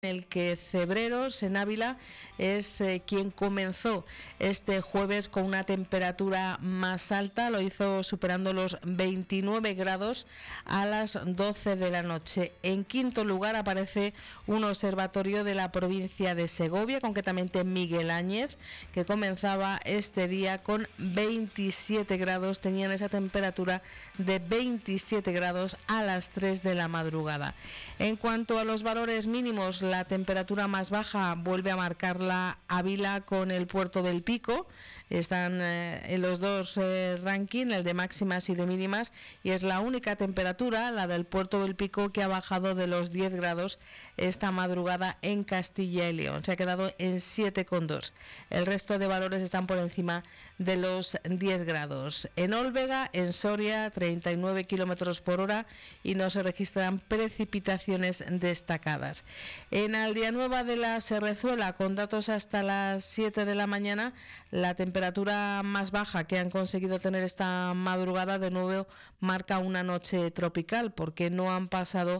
el que Cebreros, en Ávila, es quien comenzó este jueves con una temperatura más alta. Lo hizo superando los 29 grados a las 12 de la noche. En quinto lugar aparece un observatorio de la provincia de Segovia, concretamente Miguel Áñez, que comenzaba este día con 27 grados. Tenían esa temperatura de 27 grados a las 3 de la madrugada. En cuanto a los valores mínimos, la temperatura más baja vuelve a marcarla Ávila con el Puerto del Pico. Están en los dos rankings, el de máximas y de mínimas, y es la única temperatura, la del Puerto del Pico, que ha bajado de los 10 grados esta madrugada en Castilla y León. Se ha quedado en 7,2. El resto de valores están por encima de los 10 grados. En Olvega, en Soria, 39 kilómetros por hora y no se registran precipitaciones destacadas. En Aldeanueva de la Serrezuela, con datos hasta las 7 de la mañana, la temperatura más baja que han conseguido tener esta madrugada de nuevo marca una noche tropical, porque no han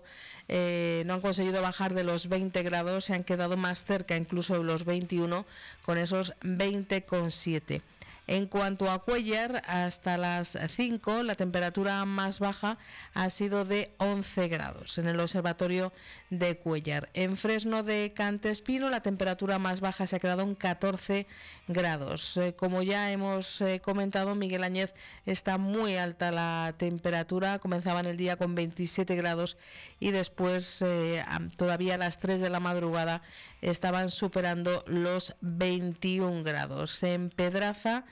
conseguido bajar de los 20 grados, se han quedado más cerca incluso de los 21, con esos 20,7. En cuanto a Cuéllar, hasta las 5 la temperatura más baja ha sido de 11 grados en el observatorio de Cuéllar. En Fresno de Cantespino la temperatura más baja se ha quedado en 14 grados. Como ya hemos comentado, Miguel Áñez está muy alta la temperatura, comenzaban el día con 27 grados y después todavía a las 3 de la madrugada estaban superando los 21 grados. En Pedraza,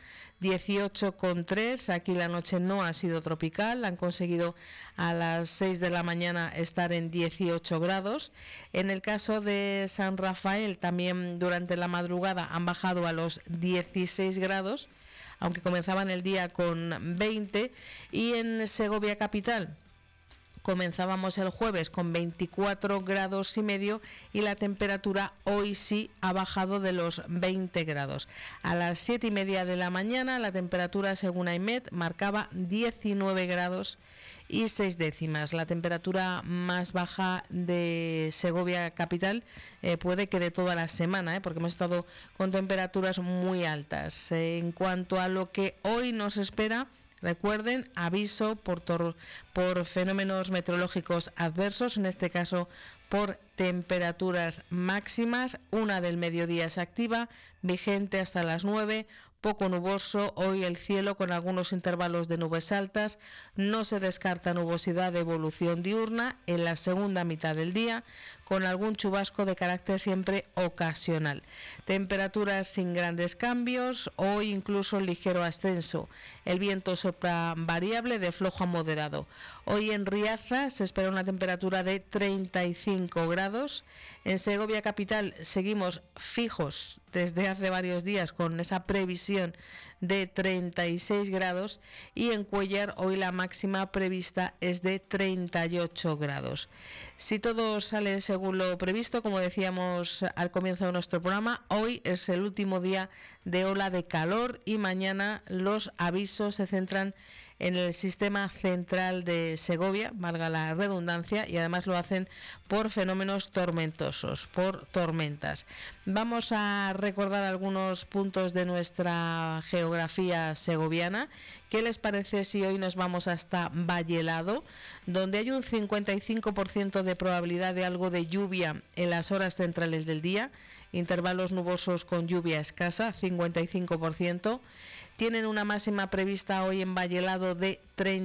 18,3, aquí la noche no ha sido tropical, han conseguido a las 6 de la mañana estar en 18 grados. En el caso de San Rafael, también durante la madrugada han bajado a los 16 grados, aunque comenzaban el día con 20, y en Segovia capital comenzábamos el jueves con 24 grados y medio y la temperatura hoy sí ha bajado de los 20 grados. A las 7:30 de la mañana la temperatura, según AIMET, marcaba 19 grados y 6 décimas. La temperatura más baja de Segovia capital puede que de toda la semana, porque hemos estado con temperaturas muy altas. En cuanto a lo que hoy nos espera, recuerden, aviso por fenómenos meteorológicos adversos, en este caso por temperaturas máximas. Una del mediodía se activa, vigente hasta las 9, poco nuboso, hoy el cielo con algunos intervalos de nubes altas, no se descarta nubosidad de evolución diurna en la segunda mitad del día, con algún chubasco de carácter siempre ocasional. Temperaturas sin grandes cambios, hoy incluso ligero ascenso. El viento sopla variable de flojo a moderado. Hoy en Riaza se espera una temperatura de 35 grados. En Segovia capital seguimos fijos desde hace varios días con esa previsión de 36 grados y en Cuéllar hoy la máxima prevista es de 38 grados. Si todo sale según lo previsto, como decíamos al comienzo de nuestro programa, hoy es el último día de ola de calor y mañana los avisos se centran en el sistema central de Segovia, valga la redundancia, y además lo hacen por fenómenos tormentosos, por tormentas. Vamos a recordar algunos puntos de nuestra geografía segoviana. ¿Qué les parece si hoy nos vamos hasta Vallelado, donde hay un 55% de probabilidad de algo de lluvia en las horas centrales del día, intervalos nubosos con lluvia escasa, 55%. Tienen una máxima prevista hoy en Vallelado de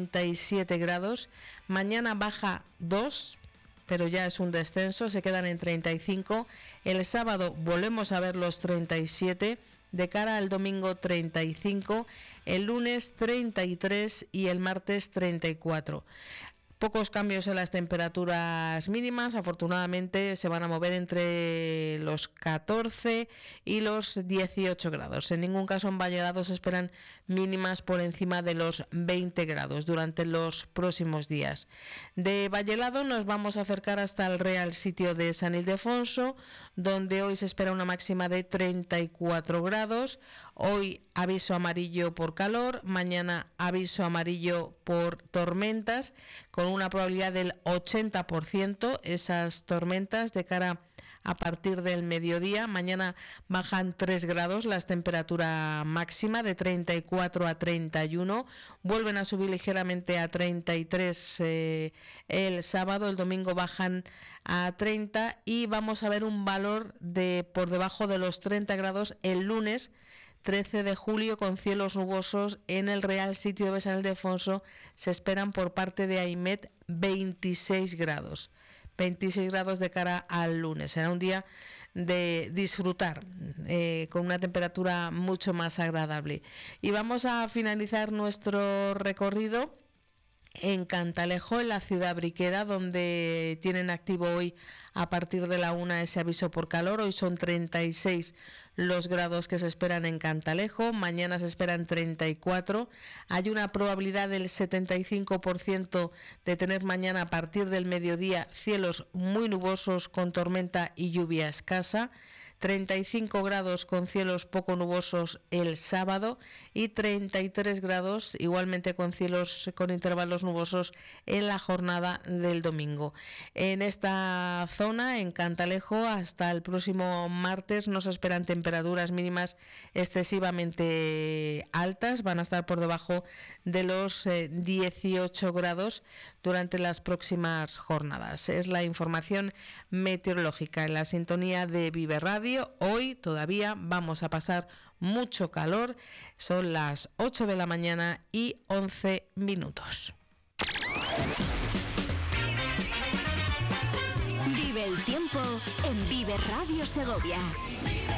37 grados. Mañana baja 2, pero ya es un descenso, se quedan en 35. El sábado volvemos a ver los 37. De cara al domingo 35, el lunes 33 y el martes 34. Pocos cambios en las temperaturas mínimas, afortunadamente se van a mover entre los 14 y los 18 grados. En ningún caso en Vallelado se esperan mínimas por encima de los 20 grados durante los próximos días. De Vallelado nos vamos a acercar hasta el Real Sitio de San Ildefonso, donde hoy se espera una máxima de 34 grados. Hoy aviso amarillo por calor, mañana aviso amarillo por tormentas, con una probabilidad del 80%, esas tormentas de cara a partir del mediodía. Mañana bajan 3 grados las temperaturas máxima, de 34 a 31. Vuelven a subir ligeramente a 33 el sábado. El domingo bajan a 30 y vamos a ver un valor de por debajo de los 30 grados el lunes 13 de julio, con cielos nubosos en el Real Sitio de Besa Ildefonso. Se esperan por parte de AIMET 26 grados. 26 grados de cara al lunes. Será un día de disfrutar, con una temperatura mucho más agradable. Y vamos a finalizar nuestro recorrido en Cantalejo, en la ciudad briquera, donde tienen activo hoy a partir de la 1 ese aviso por calor. Hoy son 36 los grados que se esperan en Cantalejo, mañana se esperan 34. Hay una probabilidad del 75% de tener mañana a partir del mediodía cielos muy nubosos con tormenta y lluvia escasa. 35 grados con cielos poco nubosos el sábado y 33 grados igualmente con cielos con intervalos nubosos en la jornada del domingo. En esta zona, en Cantalejo, hasta el próximo martes no se esperan temperaturas mínimas excesivamente altas, van a estar por debajo de los 18 grados durante las próximas jornadas. Es la información meteorológica en la sintonía de Vive Radio. Hoy todavía vamos a pasar mucho calor. Son las 8 de la mañana y 11 minutos. Vive el tiempo en Vive Radio Segovia.